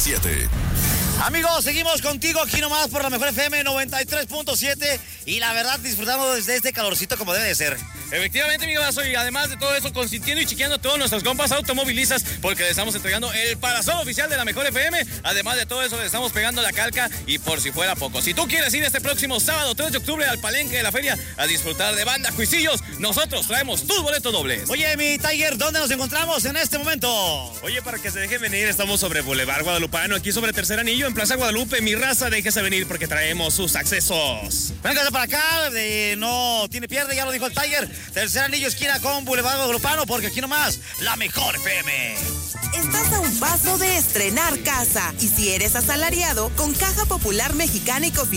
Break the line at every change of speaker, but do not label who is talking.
93.7.
Amigos, seguimos contigo aquí nomás por la mejor FM 93.7 y la verdad disfrutamos desde este calorcito como debe de ser.
Efectivamente, mi vaso, y además de todo eso, consintiendo y chiqueando a todos nuestros compas automovilistas, porque le estamos entregando el parasol oficial de la mejor FM. Además de todo eso, le estamos pegando la calca, y por si fuera poco, si tú quieres ir este próximo sábado 3 de octubre al Palenque de la Feria a disfrutar de Banda Cuisillos, nosotros traemos tus boletos dobles.
Oye, mi Tiger, ¿dónde nos encontramos en este momento?
Oye, para que se dejen venir, estamos sobre Boulevard Guadalupano, aquí sobre Tercer Anillo, en Plaza Guadalupe. Mi raza, déjese venir porque traemos sus accesos.
Véngase para acá, no tiene pierde, ya lo dijo el Tiger. Tercer Anillo, esquina con Boulevard Guadalupano, porque aquí nomás, la mejor FM.
Estás a un paso de estrenar casa. Y si eres asalariado, con Caja Popular Mexicana y